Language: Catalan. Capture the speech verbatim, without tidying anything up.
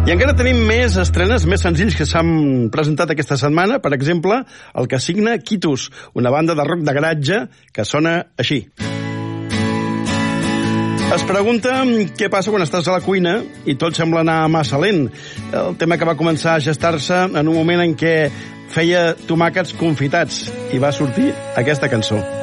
I encara tenim més estrenes, més senzills que s'han presentat aquesta setmana. Per exemple, el que signa Quitus, una banda de rock de garatge que sona així. Es pregunta què passa quan estàs a la cuina i tot sembla anar massa lent. El tema que va començar a gestar-se en un moment en què feia tomàquets confitats i va sortir aquesta cançó.